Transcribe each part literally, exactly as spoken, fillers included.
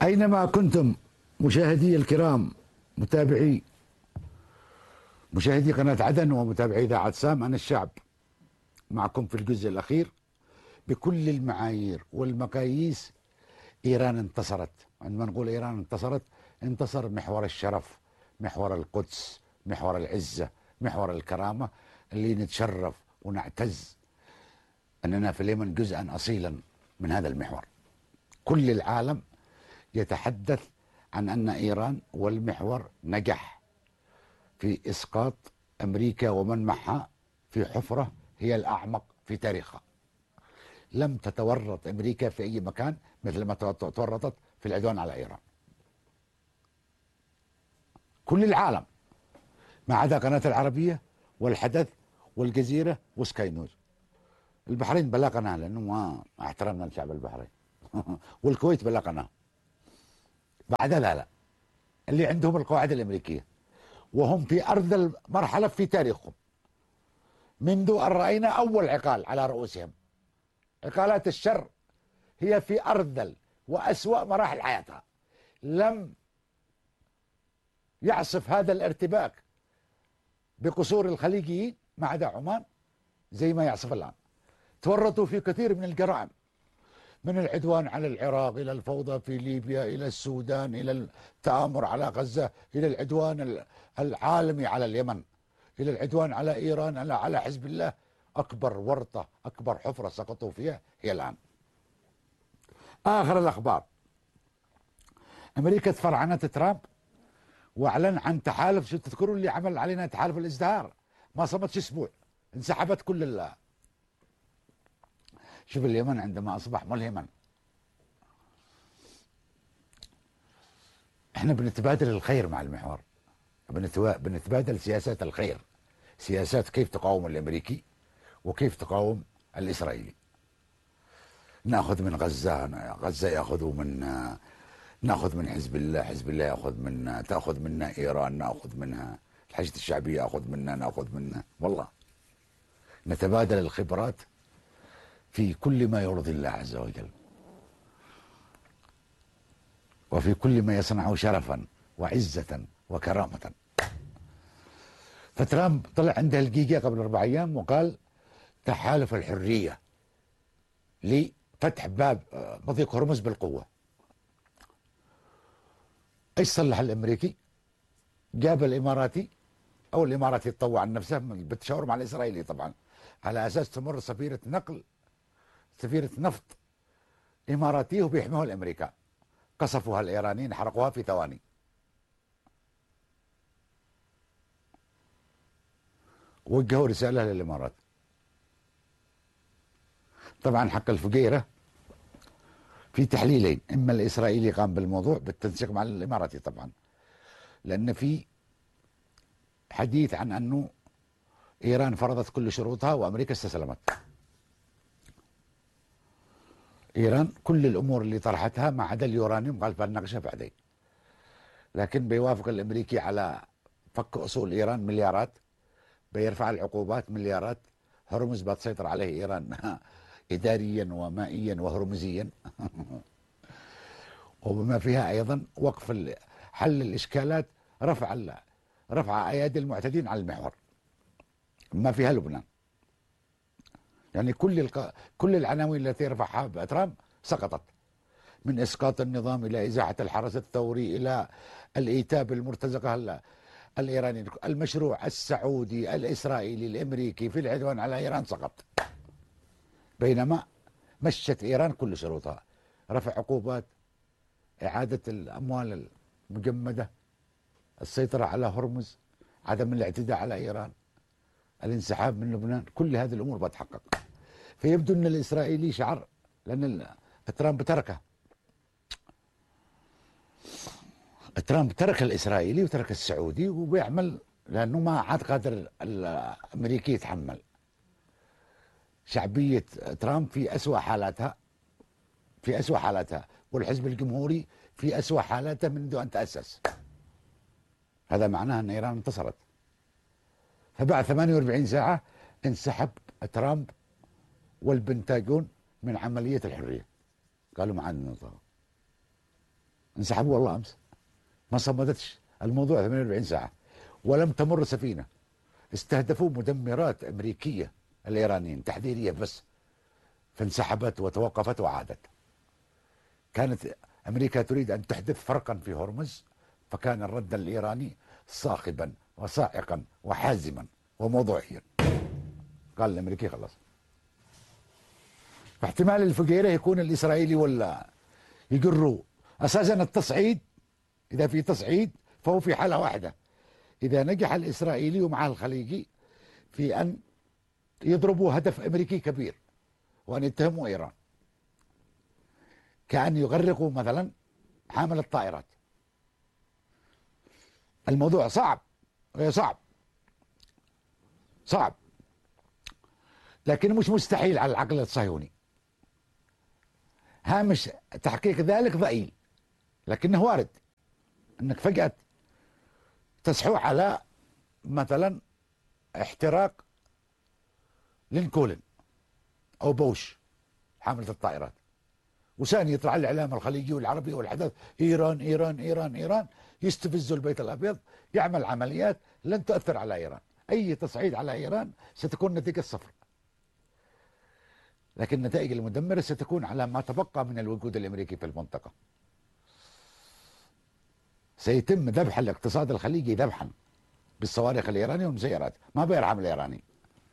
أينما كنتم مشاهدي الكرام، متابعي مشاهدي قناة عدن ومتابعي إذاعة سام، أنا الشعب معكم في الجزء الأخير. بكل المعايير والمقاييس إيران انتصرت. عندما نقول إيران انتصرت، انتصر محور الشرف، محور القدس، محور العزة، محور الكرامة، اللي نتشرف ونعتز أننا في اليمن جزءا أصيلا من هذا المحور. كل العالم يتحدث عن أن إيران والمحور نجح في إسقاط أمريكا ومن معها في حفرة هي الأعمق في تاريخها. لم تتورط أمريكا في أي مكان مثل ما تورطت في العدوان على إيران. كل العالم ما عدا قناة العربية والحدث والجزيرة وسكاي نيوز. البحرين بلغنا لأنه ما احترمنا الشعب البحرين والكويت بلغنا. بعد لا لا اللي عندهم القواعد الأمريكية، وهم في أرض المرحلة في تاريخهم منذ أن رأينا أول عقال على رؤوسهم. عقالات الشر هي في أرذل وأسوأ مراحل حياتها. لم يعصف هذا الارتباك بقصور الخليجيين ما عدا عمان زي ما يعصف الآن. تورطوا في كثير من الجرائم، من العدوان على العراق إلى الفوضى في ليبيا إلى السودان إلى التآمر على غزة إلى العدوان العالمي على اليمن إلى العدوان على إيران على حزب الله. أكبر ورطة، أكبر حفرة سقطوا فيها هي الآن. آخر الأخبار، أمريكا تفرعنت ترامب وأعلن عن تحالف. شو تذكرون اللي عمل علينا تحالف الازدهار؟ ما صمتش أسبوع انسحبت كل الله. شوف اليمن عندما أصبح ملهما. احنا بنتبادل الخير مع المحور، بنتبادل سياسات الخير، سياسات كيف تقاوم الأمريكي وكيف تقاوم الإسرائيلي. ناخذ من غزة، غزة ياخذوا من ناخذ من حزب الله، حزب الله ياخذ منا، تاخذ منا إيران، ناخذ منها الحشد الشعبي، ياخذ منا، ناخذ منا. والله نتبادل الخبرات في كل ما يرضي الله عز وجل، وفي كل ما يصنعه شرفا وعزة وكرامة. فترامب طلع عنده الجيجا قبل أربع أيام وقال تحالف الحرية لفتح باب مضيق هرمز بالقوة. ايش صلح الامريكي؟ جاب الاماراتي، او الاماراتي تطوع عن نفسه بالتشاور مع الاسرائيلي طبعا، على اساس تمر سفينة نقل، سفينة نفط اماراتيه وبيحموها الامريكان. قصفوها الايرانيين، حرقوها في ثواني. وجهوا رسالة للامارات. طبعا حق الفقيرة في تحليلين، اما الاسرائيلي قام بالموضوع بالتنسيق مع الاماراتي طبعا، لان في حديث عن انه ايران فرضت كل شروطها وامريكا استسلمت. ايران كل الامور اللي طرحتها ما عدا اليورانيوم قال بنناقشها بعدين، لكن بيوافق الامريكي على فك اصول ايران مليارات، بيرفع العقوبات مليارات. هرمز بتسيطر عليه ايران اداريا ومائيا وهرمزيا وبما فيها ايضا وقف حل الاشكالات، رفع رفع ايادي المعتدين على المحور ما فيها لبنان. يعني كل الق... كل العناوين التي رفعها ترامب سقطت، من اسقاط النظام الى ازاحه الحرس الثوري الى الايتاب المرتزقه الايراني. المشروع السعودي الاسرائيلي الامريكي في العدوان على ايران سقط، بينما مشت ايران كل شروطها: رفع عقوبات، اعاده الاموال المجمده، السيطره على هرمز، عدم الاعتداء على ايران، الانسحاب من لبنان. كل هذه الامور بتحقق. فيبدو ان الاسرائيلي شعر، لان ترامب تركه ترامب ترك الاسرائيلي وترك السعودي وبيعمل، لانه ما عاد قادر الامريكي يتحمل. شعبيه ترامب في اسوأ حالاتها، في اسوأ حالاتها، والحزب الجمهوري في اسوأ حالاته منذ ان تاسس. هذا معناه ان ايران انتصرت. فبعد ثمانية وأربعين ساعه انسحب ترامب والبنتاجون من عمليه الحريه، قالوا ما عاد ننتظر. انسحبوا والله أمس، ما صمدتش الموضوع ثمانية وأربعين ساعة ولم تمر سفينة. استهدفوا مدمرات أمريكية الإيرانيين تحذيرية بس، فانسحبت وتوقفت وعادت. كانت أمريكا تريد أن تحدث فرقا في هرمز، فكان الرد الإيراني صاخبا وصاعقا وحازما وموضوعيا. قال الأمريكي خلاص. فاحتمال الفقيرة يكون الإسرائيلي ولا يقروا. أساسا التصعيد إذا في تصعيد فهو في حالة واحدة، إذا نجح الإسرائيلي ومعه الخليجي في أن يضربوا هدف أمريكي كبير وأن يتهموا إيران، كأن يغرقوا مثلا حامل الطائرات. الموضوع صعب صعب صعب، لكن مش مستحيل على العقل الصهيوني. هامش تحقيق ذلك ضئيل، لكنه وارد انك فجأة تصحو على مثلا احتراق لينكولن او بوش حاملة الطائرات، وثاني يطلع الاعلام الخليجي والعربي والحدث ايران ايران ايران ايران، يستفزوا البيت الابيض، يعمل عمليات لن تؤثر على ايران. اي تصعيد على ايران ستكون نتيجة صفر، لكن النتائج المدمرة ستكون على ما تبقى من الوجود الامريكي في المنطقة. سيتم ذبح الاقتصاد الخليجي ذبحا بالصواريخ الايرانية والمسيرات، ما بيرحم الايراني.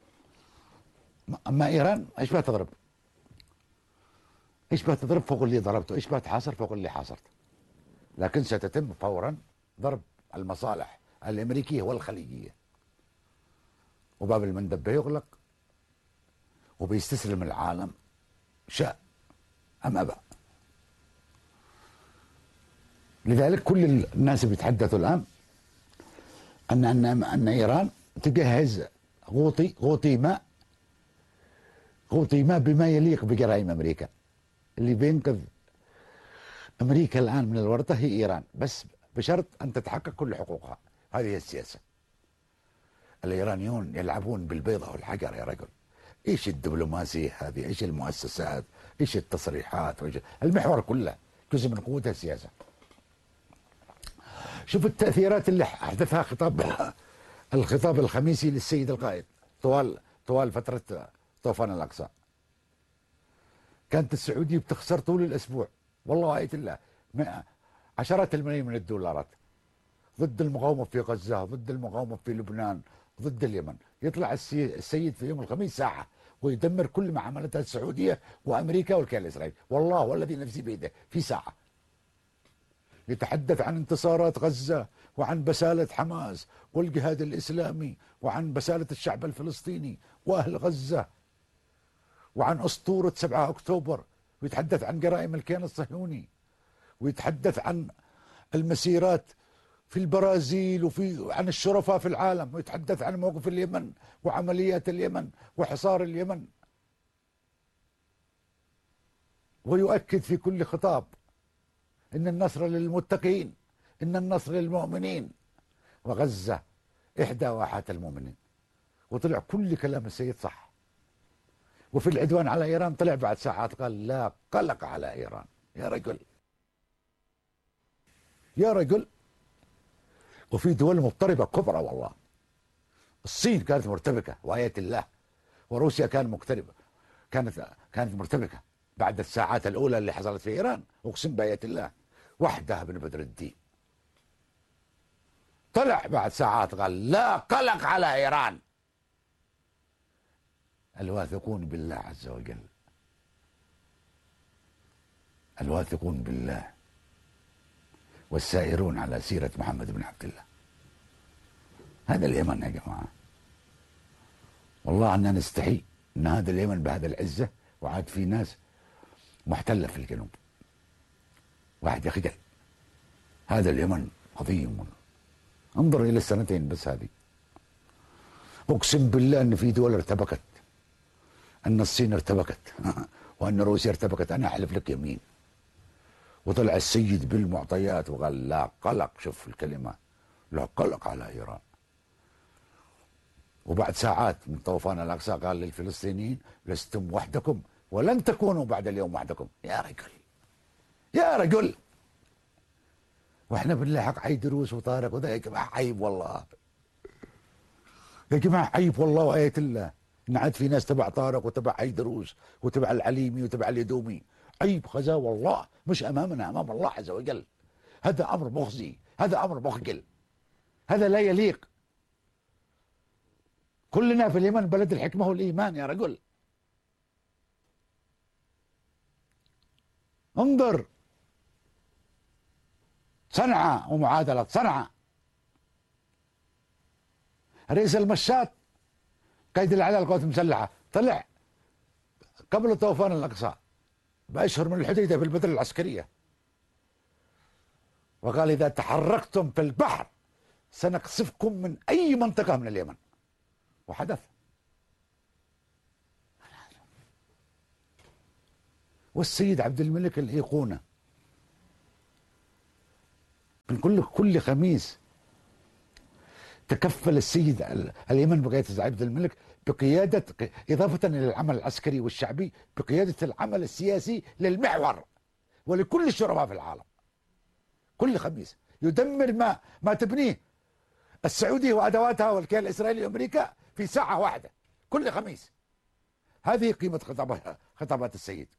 اما ايران ايش بها تضرب؟ ايش بها تضرب فوق اللي ضربته؟ ايش بها تحاصر فوق اللي حاصرته؟ لكن ستتم فورا ضرب المصالح الامريكية والخليجية، وباب المندب يغلق وبيستسلم العالم شاء ام ابى. لذلك كل الناس بيتحدثوا الان ان ان ان ايران تجهز غوطي غوطي ماء غوطي ماء بما يليق بجرائم امريكا. اللي بينقذ امريكا الان من الورطه هي ايران، بس بشرط ان تتحقق كل حقوقها. هذه هي السياسه. الايرانيون يلعبون بالبيضه والحجر يا رجل. ايش الدبلوماسيه هذه؟ ايش المؤسسات؟ ايش التصريحات؟ وإيش المحور كله جزء من قوتها السياسه. شوف التأثيرات اللي أحدثها خطاب الخطاب الخميسي للسيد القائد طوال طوال فترة طوفان الأقصى. كانت السعودية بتخسر طول الأسبوع والله آية الله عشرات الملايين من الدولارات ضد المقاومة في غزة، ضد المقاومة في لبنان، ضد اليمن. يطلع السيد في يوم الخميس ساعة ويدمر كل ما عملتها السعودية وأمريكا والكيان الإسرائيلي. والله والذي نفسي بيده في ساعة يتحدث عن انتصارات غزة وعن بسالة حماس والجهاد الإسلامي وعن بسالة الشعب الفلسطيني وأهل غزة وعن أسطورة سبعة أكتوبر، ويتحدث عن جرائم الكيان الصهيوني، ويتحدث عن المسيرات في البرازيل وفي عن الشرفاء في العالم، ويتحدث عن موقف اليمن وعمليات اليمن وحصار اليمن، ويؤكد في كل خطاب إن النصر للمتقين، إن النصر للمؤمنين، وغزة إحدى واحات المؤمنين. وطلع كل كلام السيد صح. وفي العدوان على إيران طلع بعد ساعات قال لا قلق على إيران. يا رجل يا رجل. وفي دول مضطربة كبرى والله. الصين كانت مرتبكة وآية الله، وروسيا كان مقتربة، كانت كانت مرتبكة بعد الساعات الأولى اللي حصلت في إيران. أقسم بآية الله وحده بن بدر الدين طلع بعد ساعات قال لا قلق على إيران. الواثقون بالله عز وجل، الواثقون بالله والسائرون على سيرة محمد بن عبد الله. هذا اليمن يا جماعة. والله أننا نستحي أن هذا اليمن بهذا العزة وعاد في ناس محتلة في الجنوب. واحد يخجل. هذا اليمن عظيم. انظر إلى السنتين بس هذه. أقسم بالله أن في دول ارتبكت، أن الصين ارتبكت وأن روسيا ارتبكت. أنا أحلف لك يمين. وطلع السيد بالمعطيات وقال لا قلق. شوف الكلمة، لا قلق على إيران. وبعد ساعات من طوفان الأقصى قال للفلسطينيين لستم وحدكم ولن تكونوا بعد اليوم وحدكم. يا رجل يا رجل. واحنا بنلاحق عيدروس وطارق وده. يا جماعه عيب والله، يا جماعه عيب والله وآية الله ان عاد في ناس تبع طارق وتبع عيدروس وتبع العليمي وتبع اليدومي. عيب خزا والله، مش امامنا، امام الله عز وجل. هذا امر مخزي، هذا امر مخجل، هذا لا يليق. كلنا في اليمن بلد الحكمه والايمان يا رجل. انظر صنعاء ومعادله صنعاء. رئيس المشاط قائد الاعلى للقوات المسلحه طلع قبل طوفان الاقصى باشهر من الحديده في البدر العسكريه وقال اذا تحركتم في البحر سنقصفكم من اي منطقه من اليمن. وحدث. والسيد عبد الملك الايقونه من كل كل خميس تكفل السيد اليمن بقيادة عبد الملك بقيادة، إضافة إلى العمل العسكري والشعبي، بقيادة العمل السياسي للمحور ولكل الشرفاء في العالم. كل خميس يدمر ما ما تبنيه السعودية وأدواتها والكيان الإسرائيلي وأمريكا في ساعة واحدة كل خميس. هذه قيمة خطابها خطابات السيد.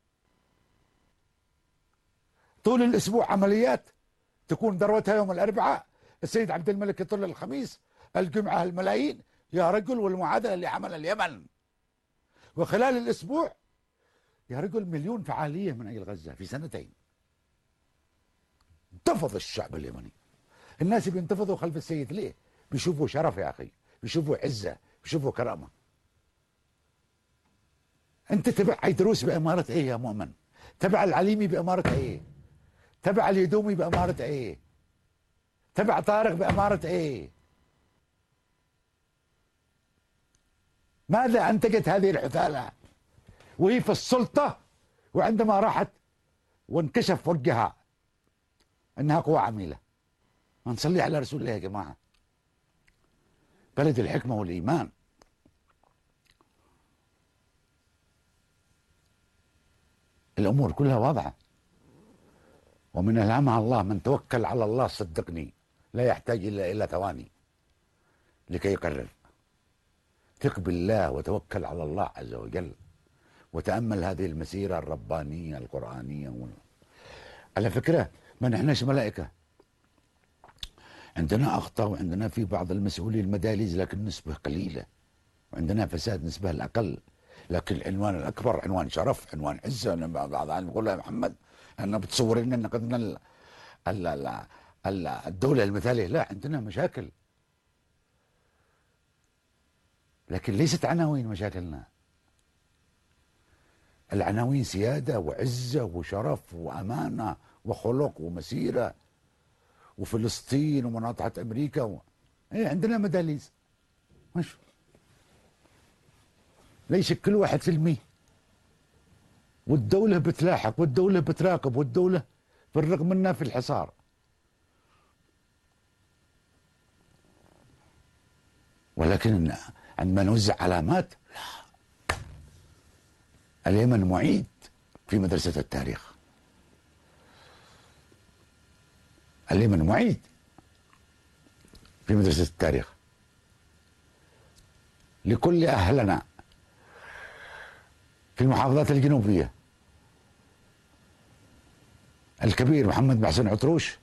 طول الأسبوع عمليات تكون ذروتها يوم الأربعاء، السيد عبد الملك يطل الخميس، الجمعة الملايين يا رجل، والمعادلة اللي عملها اليمن. وخلال الأسبوع يا رجل مليون فعالية من أجل غزة في سنتين. انتفض الشعب اليمني. الناس بينتفضوا خلف السيد ليه؟ بيشوفوا شرف يا أخي، بيشوفوا عزة، بيشوفوا كرامة. أنت تبع عيدروس بإمارة إيه يا مؤمن؟ تبع العليمي بإمارة إيه؟ تبع اليدومي بإمارة إيه؟ تبع طارق بأمارة إيه؟ ماذا أنتجت هذه الحثالة وهي في السلطة، وعندما راحت وانكشف وجهها أنها قوة عميلة؟ ما نصلي على رسول الله يا جماعة. بلد الحكمة والإيمان. الأمور كلها واضحة. ومن الهام على الله من توكل على الله صدقني لا يحتاج إلا إلى ثواني لكي يقرر. ثق بالله وتوكل على الله عز وجل وتأمل هذه المسيرة الربانية القرآنية. على فكرة ما نحناش ملائكة، عندنا أخطاء وعندنا في بعض المسؤولين المداليز لكن نسبة قليلة، وعندنا فساد نسبة الأقل، لكن العنوان الأكبر عنوان شرف، عنوان عزة. بعض العالم يقول يا محمد أنا بتصور إننا قدنا الدولة المثالية. لا، عندنا مشاكل لكن ليست عناوين مشاكلنا. العناوين سيادة وعزة وشرف وأمانة وخلق ومسيرة وفلسطين ومناطحة أمريكا و... إيه عندنا مداليز مش لا يشكل واحد في المية، والدولة بتلاحق والدولة بتراقب والدولة بالرغم منها في الحصار. ولكن عندما نوزع علامات لا، اليمن معيد في مدرسة التاريخ. اليمن معيد في مدرسة التاريخ لكل أهلنا في المحافظات الجنوبية. الكبير محمد محسن عطروش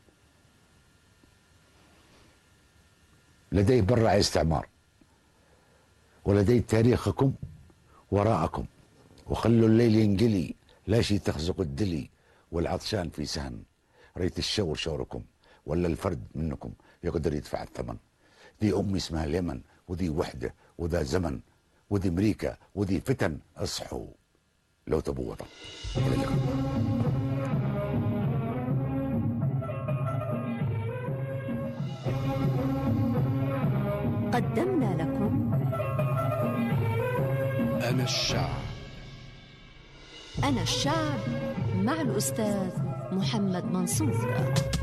لديه برع استعمار، ولديه تاريخكم وراءكم. وخلوا الليل ينقلي لا شي تخزق الدلي، والعطشان في سهن ريت الشور شوركم، ولا الفرد منكم يقدر يدفع الثمن. دي أمي اسمها اليمن، ودي وحدة، وذا زمن، ودي أمريكا، ودي فتن. اصحوا لو تبوا وطن. قدمنا لكم أنا الشعب. أنا الشعب مع الأستاذ محمد منصور.